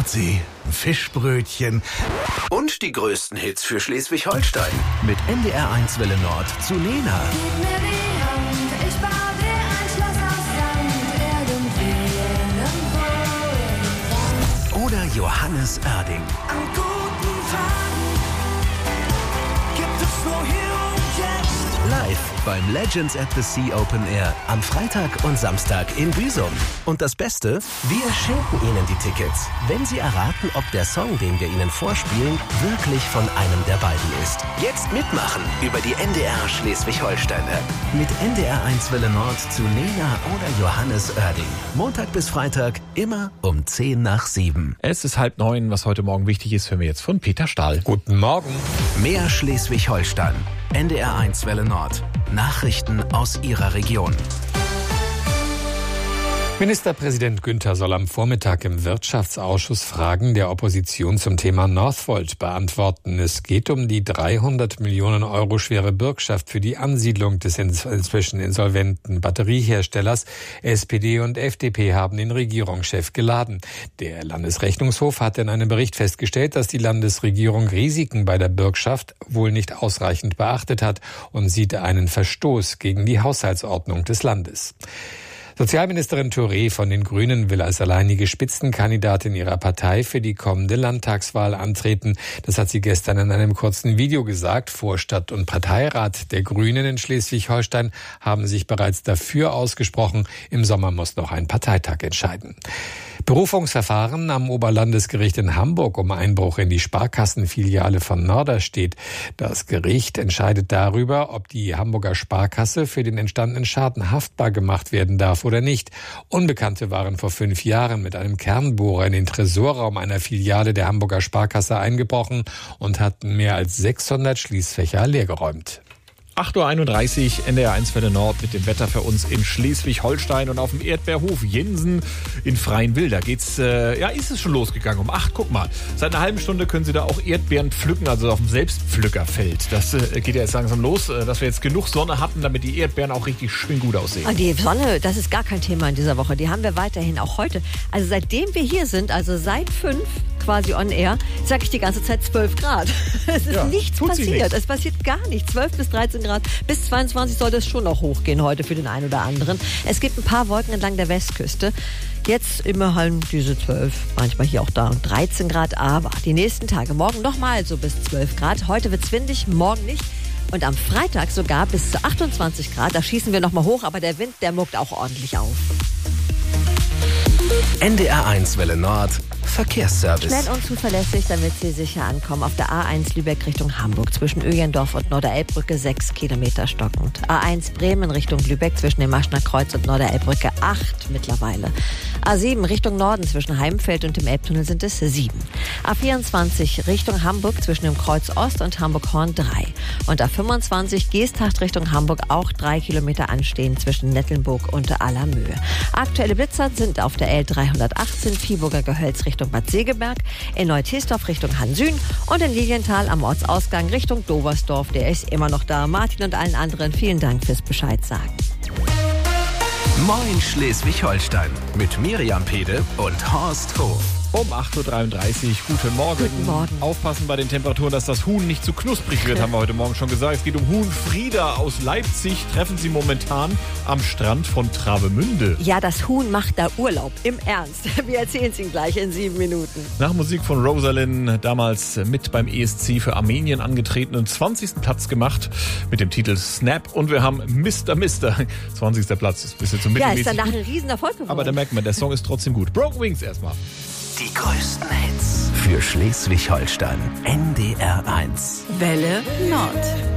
Nordsee, Fischbrötchen Und die größten Hits für Schleswig-Holstein. mit NDR1 Welle Nord zu Lena. Gib mir die Hand, ich baue dir ein Schloss aus Sand, irgendwo. Oder Johannes Oerding. An guten Tagen gibt es nur hier und jetzt. Live beim Legends at the Sea Open Air am Freitag und Samstag in Büsum. Und das Beste, wir schenken Ihnen die Tickets, wenn Sie erraten, ob der Song, den wir Ihnen vorspielen, wirklich von einem der beiden ist. Jetzt mitmachen über die NDR Schleswig-Holstein-App. Mit NDR1 Welle Nord zu Lena oder Johannes Oerding. Montag bis Freitag, immer um 7:10. Es ist 8:30. Was heute Morgen wichtig ist, hören wir jetzt von Peter Stahl. Guten Morgen. Mehr Schleswig-Holstein. NDR1 Welle Nord. Nachrichten aus Ihrer Region. Ministerpräsident Günther soll am Vormittag im Wirtschaftsausschuss Fragen der Opposition zum Thema Northvolt beantworten. Es geht um die 300 Millionen Euro schwere Bürgschaft für die Ansiedlung des inzwischen insolventen Batterieherstellers. SPD und FDP haben den Regierungschef geladen. Der Landesrechnungshof hat in einem Bericht festgestellt, dass die Landesregierung Risiken bei der Bürgschaft wohl nicht ausreichend beachtet hat und sieht einen Verstoß gegen die Haushaltsordnung des Landes. Sozialministerin Touré von den Grünen will als alleinige Spitzenkandidatin ihrer Partei für die kommende Landtagswahl antreten. Das hat sie gestern in einem kurzen Video gesagt. Vorstand und Parteirat der Grünen in Schleswig-Holstein haben sich bereits dafür ausgesprochen. Im Sommer muss noch ein Parteitag entscheiden. Berufungsverfahren am Oberlandesgericht in Hamburg um Einbruch in die Sparkassenfiliale von Norderstedt. Das Gericht entscheidet darüber, ob die Hamburger Sparkasse für den entstandenen Schaden haftbar gemacht werden darf oder nicht. Unbekannte waren vor 5 Jahren mit einem Kernbohrer in den Tresorraum einer Filiale der Hamburger Sparkasse eingebrochen und hatten mehr als 600 Schließfächer leergeräumt. 8:31 Uhr, NDR1 Welle Nord mit dem Wetter für uns in Schleswig-Holstein und auf dem Erdbeerhof Jensen in Freienwil. Da geht's, ist es schon losgegangen um 8. Guck mal, seit einer halben Stunde können Sie da auch Erdbeeren pflücken, also auf dem Selbstpflückerfeld. Das geht ja jetzt langsam los, dass wir jetzt genug Sonne hatten, damit die Erdbeeren auch richtig schön gut aussehen. Und die Sonne, das ist gar kein Thema in dieser Woche. Die haben wir weiterhin auch heute. Also seitdem wir hier sind, also seit 5 quasi on air, sage ich die ganze Zeit 12 Grad. Es ist nichts passiert. Es passiert gar nichts. 12 bis 13 Grad. Bis 22 sollte es schon noch hochgehen heute für den einen oder anderen. Es gibt ein paar Wolken entlang der Westküste. Jetzt immerhin diese 12, manchmal hier auch da 13 Grad. Aber die nächsten Tage, morgen nochmal so bis 12 Grad. Heute wird es windig, morgen nicht. Und am Freitag sogar bis zu 28 Grad. Da schießen wir nochmal hoch, aber der Wind, der muckt auch ordentlich auf. NDR1 Welle Nord. Verkehrsservice. Schnell und zuverlässig, damit Sie sicher ankommen. Auf der A1 Lübeck Richtung Hamburg zwischen Öjendorf und Norderelbbrücke 6 Kilometer stockend. A1 Bremen Richtung Lübeck zwischen dem Maschner Kreuz und Norderelbbrücke 8 mittlerweile. A7 Richtung Norden zwischen Heimfeld und dem Elbtunnel sind es 7. A24 Richtung Hamburg zwischen dem Kreuz Ost und Hamburg-Horn 3. Und A25 Geesthacht Richtung Hamburg auch 3 Kilometer anstehen zwischen Nettelnburg und Allermöhe. Aktuelle Blitzer sind auf der L318 Viehburger Gehölz Richtung Bad Segeberg, in Neutheesdorf Richtung Hansün und in Lilienthal am Ortsausgang Richtung Dobersdorf. Der ist immer noch da. Martin und allen anderen, vielen Dank fürs Bescheid sagen. Moin Schleswig-Holstein mit Miriam Pede und Horst Hof. Um 8:33 Uhr, guten Morgen. Guten Morgen. Aufpassen bei den Temperaturen, dass das Huhn nicht zu knusprig wird, haben wir heute Morgen schon gesagt. Es geht um Huhn Frieda aus Leipzig. Treffen Sie momentan am Strand von Travemünde. Ja, das Huhn macht da Urlaub. Im Ernst. Wir erzählen es Ihnen gleich in 7 Minuten. Nach Musik von Rosalind, damals mit beim ESC für Armenien angetreten und 20. Platz gemacht mit dem Titel Snap. Und wir haben Mr. 20. Platz. Ist ein bisschen zum Ja, ist danach ein Riesenerfolg geworden. Aber da merkt man, der Song ist trotzdem gut. Broken Wings erstmal. Die größten Hits für Schleswig-Holstein. NDR1. Welle Nord.